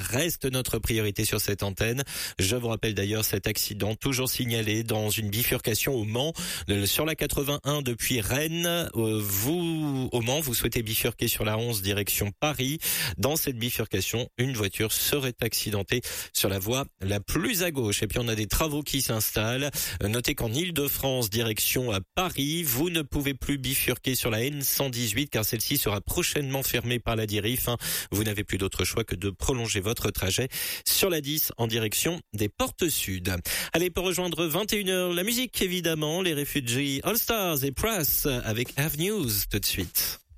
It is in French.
reste notre priorité sur cette antenne. Je vous rappelle d'ailleurs cet accident toujours signalé dans une bifurcation au Mans, sur la 81 depuis Rennes. Vous, au Mans, vous souhaitez bifurquer sur la 11 direction Paris. Dans cette bifurcation, une voiture serait accidentée sur la voie la plus à gauche. Et puis on a des travaux qui s'installent. Notez qu'en Île-de-France, direction à Paris, vous ne pouvez plus bifurquer sur la N118 car celle-ci sera prochainement fermée par la DIRIF. Vous n'avez plus d'autre choix que de prolonger votre trajet sur la 10 en direction des portes sud. Allez, pour rejoindre 21h, la musique évidemment, les Refugees All Stars et Prass avec Avenues tout de suite.